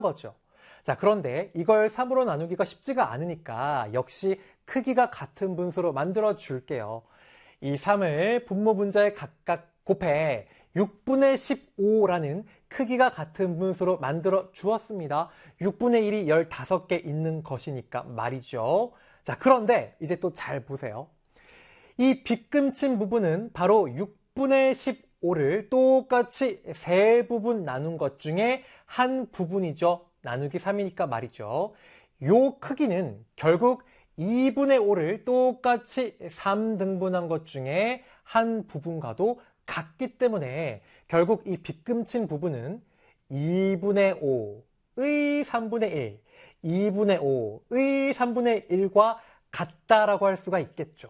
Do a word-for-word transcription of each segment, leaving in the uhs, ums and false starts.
거죠. 자, 그런데 이걸 삼으로 나누기가 쉽지가 않으니까 역시 크기가 같은 분수로 만들어 줄게요. 이 삼을 분모 분자에 각각 곱해 육분의 십오라는 크기가 같은 분수로 만들어 주었습니다. 육분의 일이 열다섯 개 있는 것이니까 말이죠. 자, 그런데 이제 또 잘 보세요. 이 빗금친 부분은 바로 육분의 십오를 똑같이 세 부분 나눈 것 중에 한 부분이죠. 나누기 삼이니까 말이죠. 요 크기는 결국 이분의 오를 똑같이 삼 등분한 것 중에 한 부분과도 같기 때문에 결국 이 빗금친 부분은 이분의 오의 삼분의 일, 이분의 오의 삼분의 일과 같다라고 할 수가 있겠죠.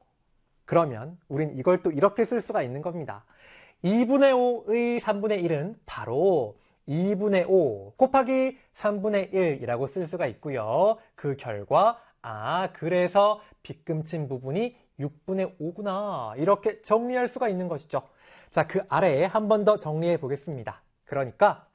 그러면 우린 이걸 또 이렇게 쓸 수가 있는 겁니다. 이분의 오의 삼분의 일은 바로 이분의 오 곱하기 삼분의 일이라고 쓸 수가 있고요. 그 결과 아, 그래서 빗금친 부분이 육분의 오구나 이렇게 정리할 수가 있는 것이죠. 자, 그 아래에 한 번 더 정리해 보겠습니다. 그러니까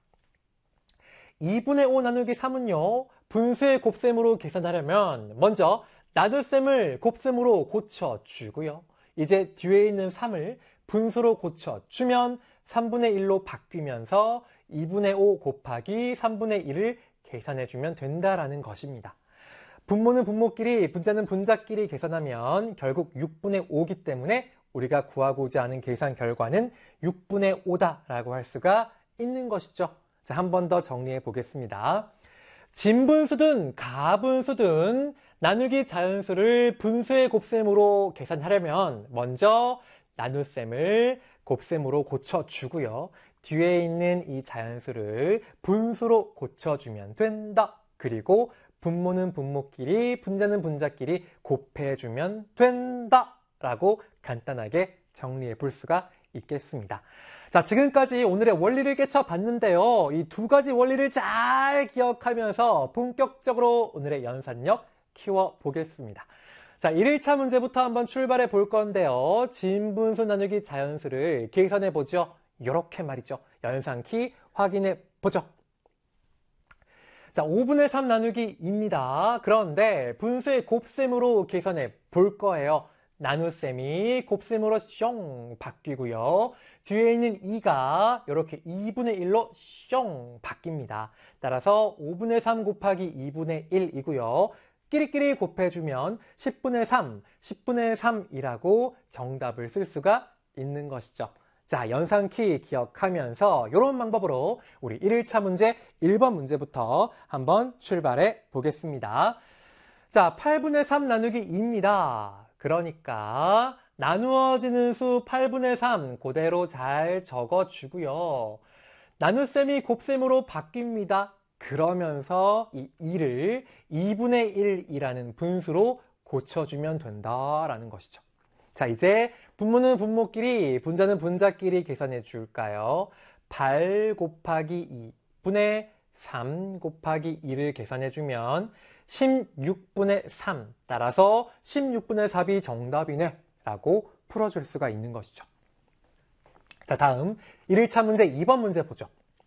이분의 오 나누기 삼은요, 분수의 곱셈으로 계산하려면 먼저 나눗셈을 곱셈으로 고쳐주고요. 이제 뒤에 있는 삼을 분수로 고쳐주면 삼분의 일로 바뀌면서 이분의 오 곱하기 삼분의 일을 계산해주면 된다라는 것입니다. 분모는 분모끼리, 분자는 분자끼리 계산하면 결국 육분의 오이기 때문에 우리가 구하고자 하는 계산 결과는 육분의 오다라고 할 수가 있는 것이죠. 자, 한 번 더 정리해 보겠습니다. 진분수든 가분수든 나누기 자연수를 분수의 곱셈으로 계산하려면 먼저 나눗셈을 곱셈으로 고쳐주고요. 뒤에 있는 이 자연수를 분수로 고쳐주면 된다. 그리고 분모는 분모끼리, 분자는 분자끼리 곱해주면 된다. 라고 간단하게 정리해 볼 수가 있겠습니다. 자, 지금까지 오늘의 원리를 깨쳐봤는데요. 이 두 가지 원리를 잘 기억하면서 본격적으로 오늘의 연산력 키워보겠습니다. 자, 일 일차 문제부터 한번 출발해 볼 건데요. 진분수 나누기 자연수를 계산해 보죠. 이렇게 말이죠. 연산키 확인해 보죠. 자, 오분의 삼 나누기 이입니다. 그런데 분수의 곱셈으로 계산해 볼 거예요. 나눗셈이 곱셈으로 숑 바뀌고요. 뒤에 있는 이가 이렇게 이분의 일로 숑 바뀝니다. 따라서 오분의 삼 곱하기 이분의 일이고요. 끼리끼리 곱해주면 십분의 삼, 십분의 삼이라고 정답을 쓸 수가 있는 것이죠. 자, 연산키 기억하면서 이런 방법으로 우리 일 일차 문제 일 번 문제부터 한번 출발해 보겠습니다. 자, 팔분의 삼 나누기 이입니다. 그러니까 나누어지는 수 팔분의 삼 그대로 잘 적어주고요. 나눗셈이 곱셈으로 바뀝니다. 그러면서 이 이를 이분의 일이라는 분수로 고쳐주면 된다라는 것이죠. 자, 이제 분모는 분모끼리, 분자는 분자끼리 계산해 줄까요? 팔 곱하기 이 분의 삼 곱하기 이를 계산해 주면 십육분의 삼, 따라서 십육분의 삼이 정답이네 라고 풀어줄 수가 있는 것이죠. 자, 다음 일 일차 문제 이 번 문제 보죠.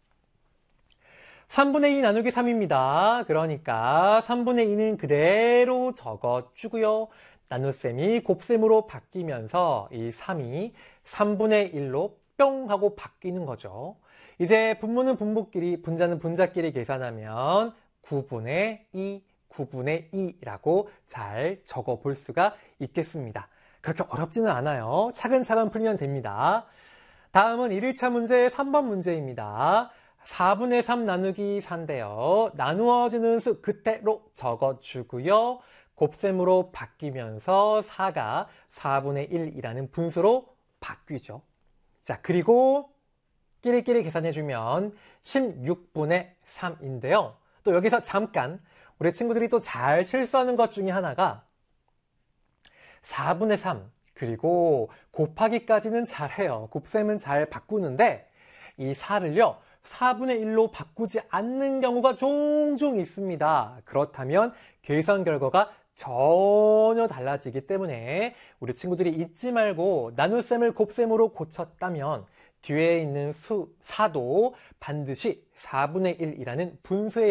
삼분의 이 나누기 삼입니다. 그러니까 삼분의 이는 그대로 적어주고요. 나눗셈이 곱셈으로 바뀌면서 이 삼이 삼분의 일로 뿅 하고 바뀌는 거죠. 이제 분모는 분모끼리, 분자는 분자끼리 계산하면 구분의 이, 구분의 이라고 잘 적어 볼 수가 있겠습니다. 그렇게 어렵지는 않아요. 차근차근 풀면 됩니다. 다음은 일 일차 문제 삼 번 문제입니다. 사분의 삼 나누기 사인데요. 나누어지는 수 그대로 적어주고요. 곱셈으로 바뀌면서 사가 사분의 일이라는 분수로 바뀌죠. 자, 그리고 끼리끼리 계산해주면 십육분의 삼인데요. 또 여기서 잠깐 우리 친구들이 또 잘 실수하는 것 중에 하나가 사분의 삼 그리고 곱하기까지는 잘해요. 곱셈은 잘 바꾸는데 이 사를요 사분의 일로 바꾸지 않는 경우가 종종 있습니다. 그렇다면 계산 결과가 전혀 달라지기 때문에 우리 친구들이 잊지 말고 나눗셈을 곱셈으로 고쳤다면 뒤에 있는 수 사도 반드시 사분의 일이라는 분수의